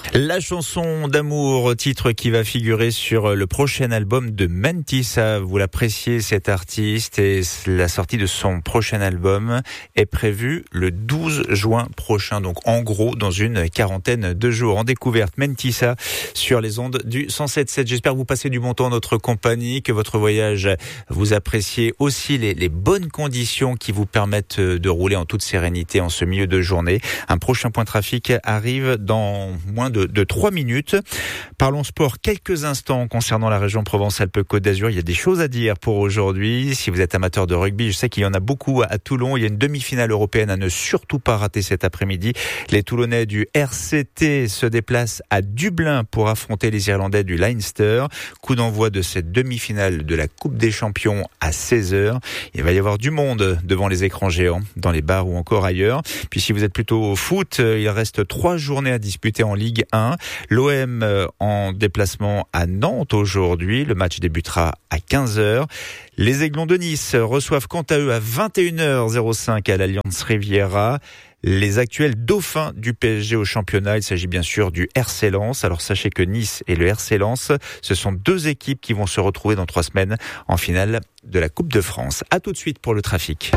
La chanson d'amour, titre qui va figurer sur le prochain album de Mentissa. Vous l'appréciez, cet artiste, et la sortie de son prochain album est prévue le 12 juin prochain. Donc en gros, dans une quarantaine de jours. En découverte, Mentissa sur les ondes du 107.7. J'espère que vous passez du bon temps en notre compagnie, que votre voyage, vous appréciez aussi les bonnes conditions qui vous permettent de rouler en toute sérénité en ce milieu de journée. Un prochain point trafic arrive dans moins de 3 minutes. Parlons sport quelques instants concernant la région Provence-Alpes-Côte d'Azur. Il y a des choses à dire pour aujourd'hui. Si vous êtes amateur de rugby, je sais qu'il y en a beaucoup à Toulon. Il y a une demi-finale européenne à ne surtout pas rater cet après-midi. Les Toulonnais du RCT se déplacent à Dublin pour affronter les Irlandais du Leinster. Coup d'envoi de cette demi-finale de la Coupe des Champions à 16h. Il va y avoir du monde devant les écrans géants, dans les bars ou encore ailleurs. Puis si vous êtes plutôt au foot, il reste 3 journées à disputer en Ligue 1. L'OM en déplacement à Nantes aujourd'hui. Le match débutera à 15h. Les Aiglons de Nice reçoivent quant à eux à 21h05 à l'Allianz Riviera les actuels dauphins du PSG au championnat. Il s'agit bien sûr du RC Lens. Alors sachez que Nice et le RC Lens, ce sont 2 équipes qui vont se retrouver dans 3 semaines en finale de la Coupe de France. À tout de suite pour le trafic.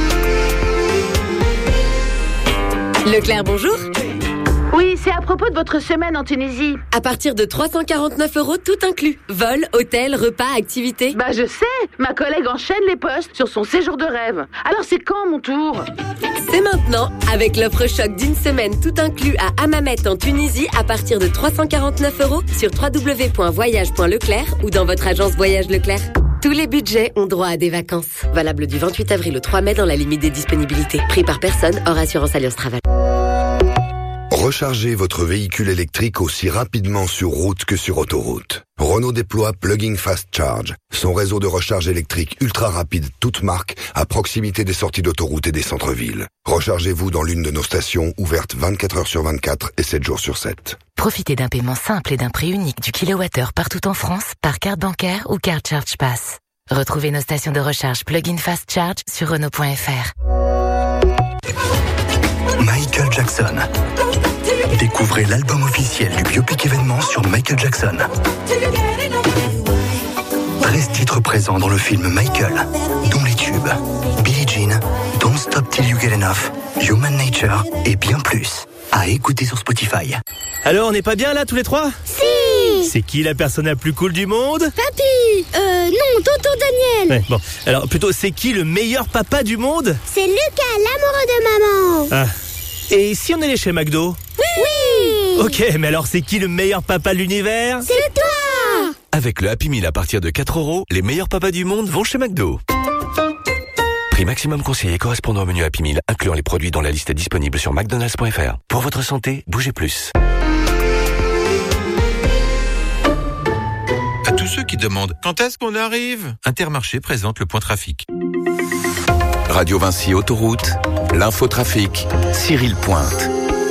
Leclerc, bonjour. Oui, c'est à propos de votre semaine en Tunisie. À partir de 349 €, tout inclus. Vol, hôtel, repas, activités. Bah je sais, ma collègue enchaîne les postes sur son séjour de rêve. Alors c'est quand mon tour ? C'est maintenant, avec l'offre choc d'une semaine tout inclus à Hammamet en Tunisie à partir de 349 € sur www.voyage.leclerc ou dans votre agence Voyage Leclerc. Tous les budgets ont droit à des vacances. Valable du 28 avril au 3 mai dans la limite des disponibilités. Prix par personne, hors assurance Allianz Travel. Rechargez votre véhicule électrique aussi rapidement sur route que sur autoroute. Renault déploie Plug-in Fast Charge, son réseau de recharge électrique ultra rapide toute marque à proximité des sorties d'autoroute et des centres-villes. Rechargez-vous dans l'une de nos stations ouvertes 24 heures sur 24 et 7 jours sur 7. Profitez d'un paiement simple et d'un prix unique du kilowattheure partout en France par carte bancaire ou carte Charge Pass. Retrouvez nos stations de recharge Plug-in Fast Charge sur Renault.fr. Michael Jackson. Découvrez l'album officiel du biopic événement sur Michael Jackson. 13 titres présents dans le film Michael, dont les tubes Billie Jean, Don't Stop Till You Get Enough, Human Nature et bien plus. À écouter sur Spotify. Alors, on n'est pas bien là tous les 3 ? Si. C'est qui la personne la plus cool du monde ? Papy. Non, tonton Daniel. Ouais, bon, alors plutôt c'est qui le meilleur papa du monde ? C'est Lucas, l'amoureux de maman. Ah. Et si on allait chez McDo ? Oui. Ok, mais alors c'est qui le meilleur papa de l'univers ? C'est toi. Avec le Happy Meal à partir de 4 €, les meilleurs papas du monde vont chez McDo. Prix maximum conseillé correspondant au menu Happy Meal, incluant les produits dans la liste disponible sur mcdonalds.fr. Pour votre santé, bougez plus. À tous ceux qui demandent quand est-ce qu'on arrive, Intermarché présente le point trafic. Radio Vinci Autoroute, l'infotrafic, Cyril Pointe.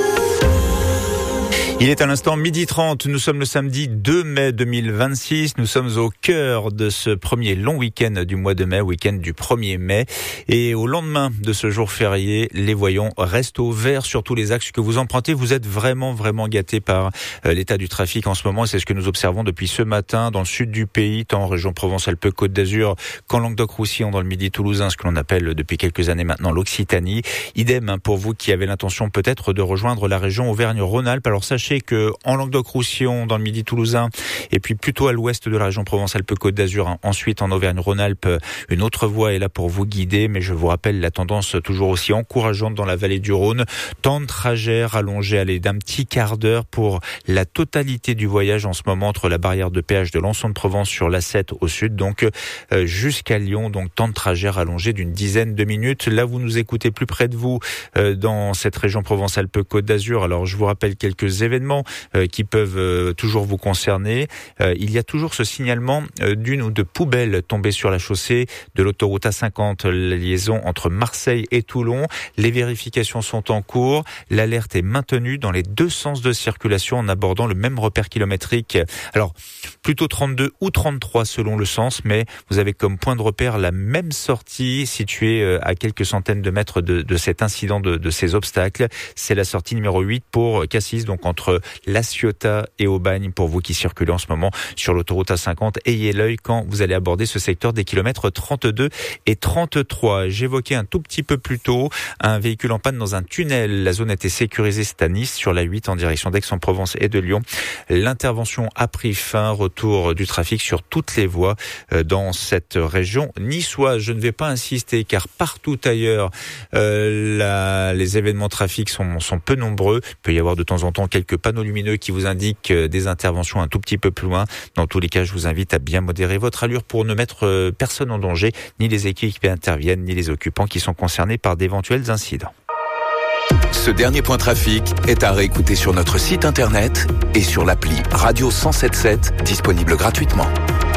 Il est à l'instant 12h30, nous sommes le samedi 2 mai 2026, nous sommes au cœur de ce premier long week-end du mois de mai, week-end du 1er mai, et au lendemain de ce jour férié, les voyants restent au vert sur tous les axes que vous empruntez. Vous êtes vraiment gâtés par l'état du trafic en ce moment, et c'est ce que nous observons depuis ce matin dans le sud du pays, tant en région Provence-Alpes-Côte d'Azur qu'en Languedoc-Roussillon, dans le midi toulousain, ce que l'on appelle depuis quelques années maintenant l'Occitanie. Idem pour vous qui avez l'intention peut-être de rejoindre la région Auvergne-Rhône-Alpes. Alors sachez que en Languedoc-Roussillon, dans le midi toulousain, et puis plutôt à l'ouest de la région Provence-Alpes-Côte d'Azur, ensuite en Auvergne-Rhône-Alpes, une autre voie est là pour vous guider, mais je vous rappelle la tendance toujours aussi encourageante dans la vallée du Rhône. Temps de trajet rallongé, allez, d'un petit quart d'heure pour la totalité du voyage en ce moment entre la barrière de péage de Lançon-de-Provence sur l'A7 au sud, donc jusqu'à Lyon, donc temps de trajet rallongé d'une dizaine de minutes. Là, vous nous écoutez plus près de vous dans cette région Provence-Alpes-Côte d'Azur. Alors, je vous rappelle quelques événements qui peuvent toujours vous concerner. Il y a toujours ce signalement d'une ou de poubelles tombées sur la chaussée de l'autoroute A50, la liaison entre Marseille et Toulon. Les vérifications sont en cours. L'alerte est maintenue dans les 2 sens de circulation en abordant le même repère kilométrique. Alors, plutôt 32 ou 33 selon le sens, mais vous avez comme point de repère la même sortie située à quelques centaines de mètres de cet incident, de ces obstacles. C'est la sortie numéro 8 pour Cassis, donc entre entre La Ciotat et Aubagne. Pour vous qui circulez en ce moment sur l'autoroute A50, ayez l'œil quand vous allez aborder ce secteur des kilomètres 32 et 33. J'évoquais un tout petit peu plus tôt un véhicule en panne dans un tunnel. La zone était sécurisée, c'est à Nice, sur la 8 en direction d'Aix-en-Provence et de Lyon. L'intervention a pris fin, retour du trafic sur toutes les voies dans cette région niçoise. Je ne vais pas insister car partout ailleurs, les événements trafic sont peu nombreux. Il peut y avoir de temps en temps quelques panneaux lumineux qui vous indiquent des interventions un tout petit peu plus loin. Dans tous les cas, je vous invite à bien modérer votre allure pour ne mettre personne en danger, ni les équipes qui interviennent, ni les occupants qui sont concernés par d'éventuels incidents. Ce dernier point trafic est à réécouter sur notre site internet et sur l'appli Radio 107.7, disponible gratuitement.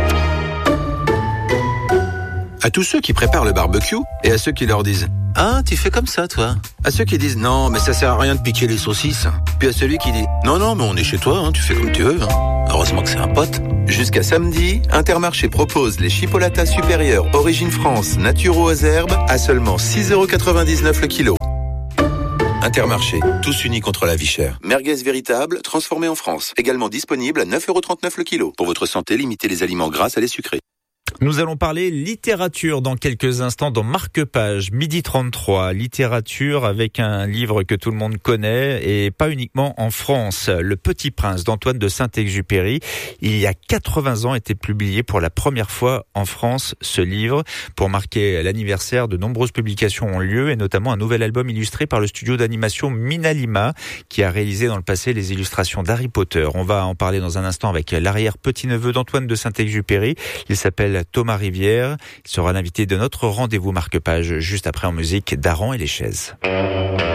À tous ceux qui préparent le barbecue et à ceux qui leur disent « Ah, tu fais comme ça, toi ?» À ceux qui disent « Non, mais ça sert à rien de piquer les saucisses ». Puis à celui qui dit « Non, non, mais on est chez toi, hein, tu fais comme tu veux. Hein. Heureusement que c'est un pote. » Jusqu'à samedi, Intermarché propose les chipolatas supérieurs Origine France Naturo aux herbes à seulement 6,99€ le kilo. Intermarché, tous unis contre la vie chère. Merguez véritable, transformé en France. Également disponible à 9,39€ le kilo. Pour votre santé, limitez les aliments gras à les sucrés. Nous allons parler littérature dans quelques instants dans Marque-Page, midi 33. Littérature avec un livre que tout le monde connaît et pas uniquement en France. Le Petit Prince d'Antoine de Saint-Exupéry. Il y a 80 ans était publié pour la première fois en France ce livre. Pour marquer l'anniversaire, de nombreuses publications ont lieu et notamment un nouvel album illustré par le studio d'animation Minalima qui a réalisé dans le passé les illustrations d'Harry Potter. On va en parler dans un instant avec l'arrière-petit-neveu d'Antoine de Saint-Exupéry. Il s'appelle Thomas Rivière. Il sera l'invité de notre rendez-vous Marque-Page juste après en musique d'Aran et les chaises.